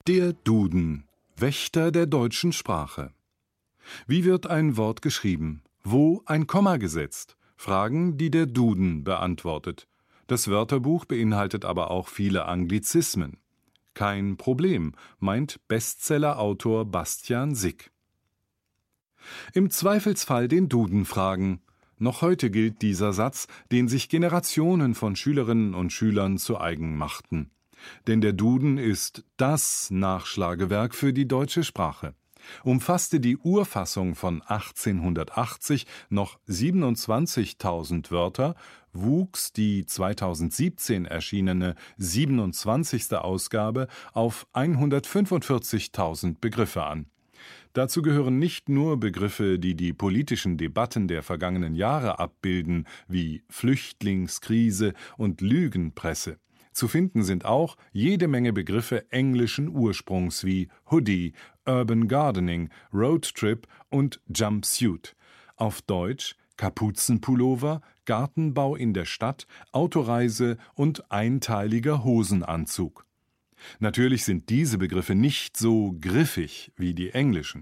Der Duden, Wächter der deutschen Sprache. Wie wird ein Wort geschrieben? Wo ein Komma gesetzt? Fragen, die der Duden beantwortet. Das Wörterbuch beinhaltet aber auch viele Anglizismen. Kein Problem, meint Bestsellerautor Bastian Sick. Im Zweifelsfall den Duden fragen. Noch heute gilt dieser Satz, den sich Generationen von Schülerinnen und Schülern zu eigen machten. Denn der Duden ist das Nachschlagewerk für die deutsche Sprache. Umfasste die Urfassung von 1880 noch 27.000 Wörter, wuchs die 2017 erschienene 27. Ausgabe auf 145.000 Begriffe an. Dazu gehören nicht nur Begriffe, die die politischen Debatten der vergangenen Jahre abbilden, wie Flüchtlingskrise und Lügenpresse. Zu finden sind auch jede Menge Begriffe englischen Ursprungs wie Hoodie, Urban Gardening, Roadtrip und Jumpsuit. Auf Deutsch Kapuzenpullover, Gartenbau in der Stadt, Autoreise und einteiliger Hosenanzug. Natürlich sind diese Begriffe nicht so griffig wie die englischen.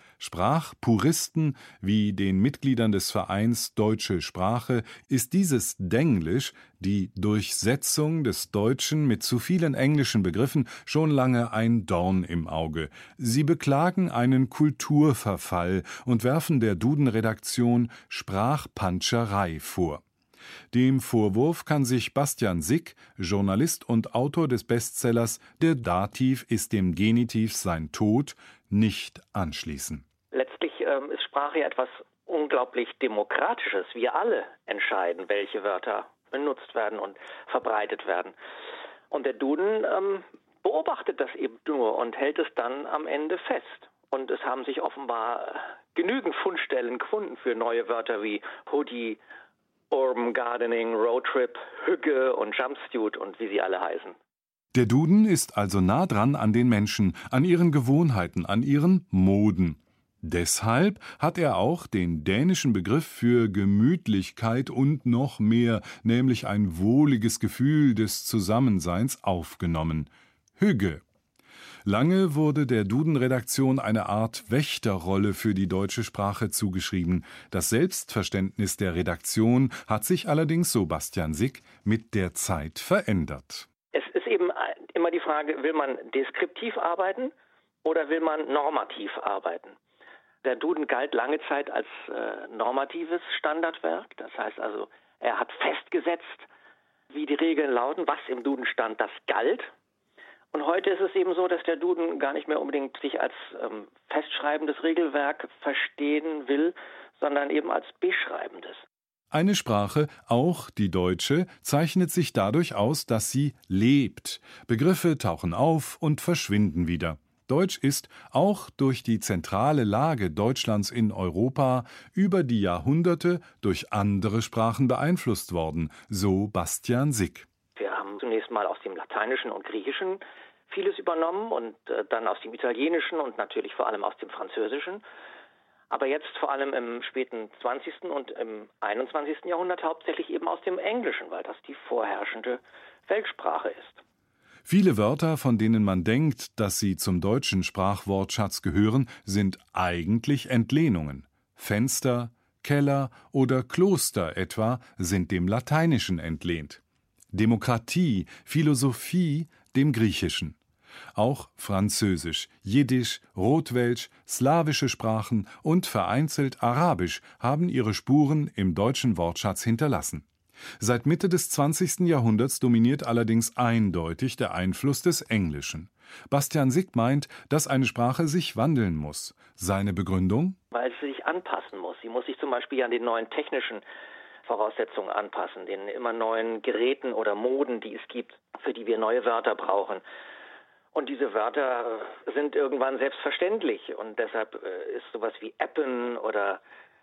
Sprachpuristen wie den Mitgliedern des Vereins Deutsche Sprache ist dieses Denglisch, die Durchsetzung des Deutschen mit zu vielen englischen Begriffen, schon lange ein Dorn im Auge. Sie beklagen einen Kulturverfall und werfen der Duden-Redaktion Sprachpanscherei vor. Dem Vorwurf kann sich Bastian Sick, Journalist und Autor des Bestsellers »Der Dativ ist dem Genitiv sein Tod«, nicht anschließen. Letztlich ist Sprache etwas unglaublich Demokratisches. Wir alle entscheiden, welche Wörter benutzt werden und verbreitet werden. Und der Duden beobachtet das eben nur und hält es dann am Ende fest. Und es haben sich offenbar genügend Fundstellen gefunden für neue Wörter wie Hoodie, Urban Gardening, Roadtrip, Hügge und Jumpsuit und wie sie alle heißen. Der Duden ist also nah dran an den Menschen, an ihren Gewohnheiten, an ihren Moden. Deshalb hat er auch den dänischen Begriff für Gemütlichkeit und noch mehr, nämlich ein wohliges Gefühl des Zusammenseins, aufgenommen. Hygge. Lange wurde der Duden-Redaktion eine Art Wächterrolle für die deutsche Sprache zugeschrieben. Das Selbstverständnis der Redaktion hat sich allerdings, so Bastian Sick, mit der Zeit verändert. Es ist eben immer die Frage, will man deskriptiv arbeiten oder will man normativ arbeiten? Der Duden galt lange Zeit als normatives Standardwerk. Das heißt also, er hat festgesetzt, wie die Regeln lauten, was im Duden stand, das galt. Und heute ist es eben so, dass der Duden gar nicht mehr unbedingt sich als festschreibendes Regelwerk verstehen will, sondern eben als beschreibendes. Eine Sprache, auch die deutsche, zeichnet sich dadurch aus, dass sie lebt. Begriffe tauchen auf und verschwinden wieder. Deutsch ist, auch durch die zentrale Lage Deutschlands in Europa, über die Jahrhunderte durch andere Sprachen beeinflusst worden, so Bastian Sick. Wir haben zunächst mal aus dem Lateinischen und Griechischen vieles übernommen und dann aus dem Italienischen und natürlich vor allem aus dem Französischen. Aber jetzt vor allem im späten 20. und im 21. Jahrhundert hauptsächlich eben aus dem Englischen, weil das die vorherrschende Weltsprache ist. Viele Wörter, von denen man denkt, dass sie zum deutschen Sprachwortschatz gehören, sind eigentlich Entlehnungen. Fenster, Keller oder Kloster etwa sind dem Lateinischen entlehnt. Demokratie, Philosophie dem Griechischen. Auch Französisch, Jiddisch, Rotwelsch, slawische Sprachen und vereinzelt Arabisch haben ihre Spuren im deutschen Wortschatz hinterlassen. Seit Mitte des 20. Jahrhunderts dominiert allerdings eindeutig der Einfluss des Englischen. Bastian Sick meint, dass eine Sprache sich wandeln muss. Seine Begründung? Weil sie sich anpassen muss. Sie muss sich zum Beispiel an den neuen technischen Voraussetzungen anpassen, den immer neuen Geräten oder Moden, die es gibt, für die wir neue Wörter brauchen. Und diese Wörter sind irgendwann selbstverständlich und deshalb ist sowas wie Appen oder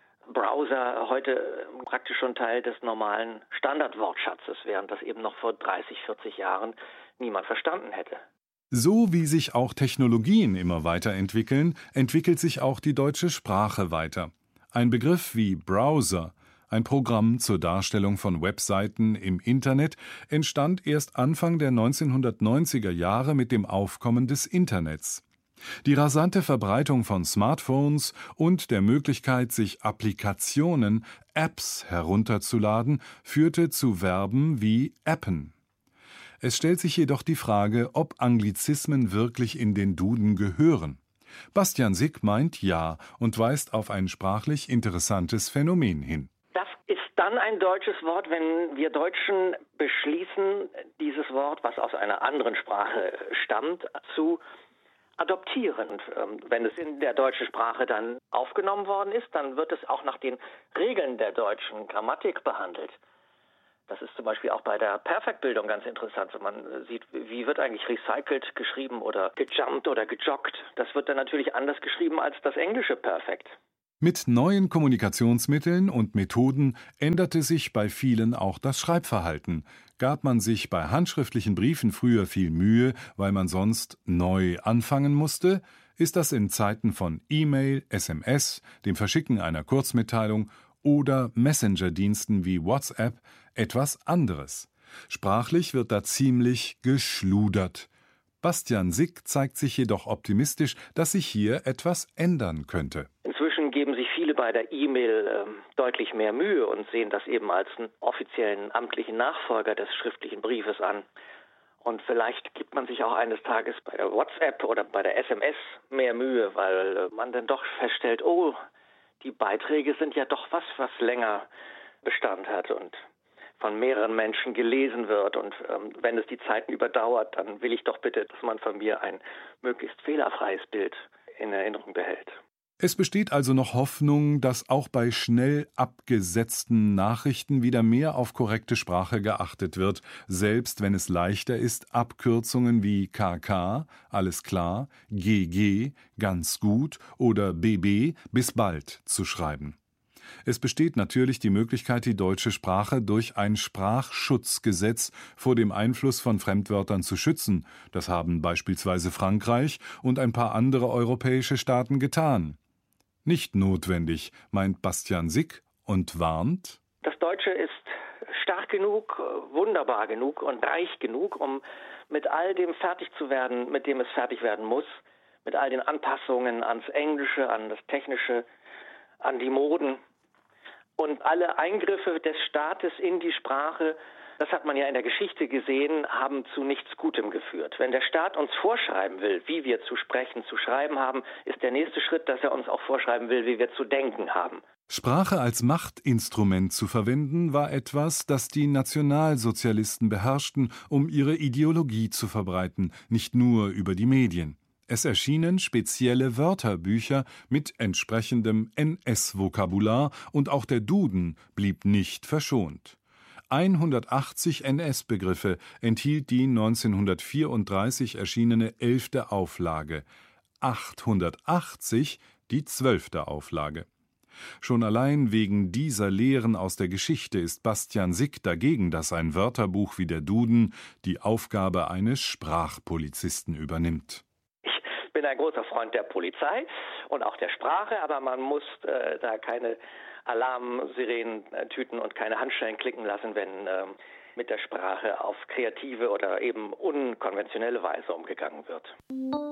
Browser heute praktisch schon Teil des normalen Standardwortschatzes, während das eben noch vor 30, 40 Jahren niemand verstanden hätte. So wie sich auch Technologien immer weiterentwickeln, entwickelt sich auch die deutsche Sprache weiter. Ein Begriff wie Browser, Ein Programm zur Darstellung von Webseiten im Internet entstand erst Anfang der 1990er Jahre mit dem Aufkommen des Internets. Die rasante Verbreitung von Smartphones und der Möglichkeit, sich Applikationen, Apps herunterzuladen, führte zu Verben wie appen. Es stellt sich jedoch die Frage, ob Anglizismen wirklich in den Duden gehören. Bastian Sick meint ja und weist auf ein sprachlich interessantes Phänomen hin. Das ist dann ein deutsches Wort, wenn wir Deutschen beschließen, dieses Wort, was aus einer anderen Sprache stammt, zu adoptieren. Und wenn es in der deutschen Sprache dann aufgenommen worden ist, dann wird es auch nach den Regeln der deutschen Grammatik behandelt. Das ist zum Beispiel auch bei der Perfektbildung ganz interessant, wenn man sieht, wie wird eigentlich recycelt geschrieben oder gejumpt oder gejoggt. Das wird dann natürlich anders geschrieben als das englische Perfekt. Mit neuen Kommunikationsmitteln und Methoden änderte sich bei vielen auch das Schreibverhalten. Gab man sich bei handschriftlichen Briefen früher viel Mühe, weil man sonst neu anfangen musste, ist das in Zeiten von E-Mail, SMS, dem Verschicken einer Kurzmitteilung oder Messenger-Diensten wie WhatsApp etwas anderes. Sprachlich wird da ziemlich geschludert. Bastian Sick zeigt sich jedoch optimistisch, dass sich hier etwas ändern könnte. Inzwischen geben sich viele bei der E-Mail deutlich mehr Mühe und sehen das eben als einen offiziellen amtlichen Nachfolger des schriftlichen Briefes an. Und vielleicht gibt man sich auch eines Tages bei der WhatsApp oder bei der SMS mehr Mühe, weil man dann doch feststellt, oh, die Beiträge sind ja doch was länger Bestand hat und von mehreren Menschen gelesen wird. Und wenn es die Zeiten überdauert, dann will ich doch bitte, dass man von mir ein möglichst fehlerfreies Bild in Erinnerung behält. Es besteht also noch Hoffnung, dass auch bei schnell abgesetzten Nachrichten wieder mehr auf korrekte Sprache geachtet wird, selbst wenn es leichter ist, Abkürzungen wie KK, alles klar, GG, ganz gut oder BB, bis bald zu schreiben. Es besteht natürlich die Möglichkeit, die deutsche Sprache durch ein Sprachschutzgesetz vor dem Einfluss von Fremdwörtern zu schützen. Das haben beispielsweise Frankreich und ein paar andere europäische Staaten getan. Nicht notwendig, meint Bastian Sick und warnt: Das Deutsche ist stark genug, wunderbar genug und reich genug, um mit all dem fertig zu werden, mit dem es fertig werden muss, mit all den Anpassungen ans Englische, an das Technische, an die Moden. Und alle Eingriffe des Staates in die Sprache, das hat man ja in der Geschichte gesehen, haben zu nichts Gutem geführt. Wenn der Staat uns vorschreiben will, wie wir zu sprechen, zu schreiben haben, ist der nächste Schritt, dass er uns auch vorschreiben will, wie wir zu denken haben. Sprache als Machtinstrument zu verwenden, war etwas, das die Nationalsozialisten beherrschten, um ihre Ideologie zu verbreiten, nicht nur über die Medien. Es erschienen spezielle Wörterbücher mit entsprechendem NS-Vokabular und auch der Duden blieb nicht verschont. 180 NS-Begriffe enthielt die 1934 erschienene 11. Auflage, 880 die 12. Auflage. Schon allein wegen dieser Lehren aus der Geschichte ist Bastian Sick dagegen, dass ein Wörterbuch wie der Duden die Aufgabe eines Sprachpolizisten übernimmt. Ich bin ein großer Freund der Polizei und auch der Sprache, aber man muss da keine Alarmsirenen tüten und keine Handschellen klicken lassen, wenn mit der Sprache auf kreative oder eben unkonventionelle Weise umgegangen wird.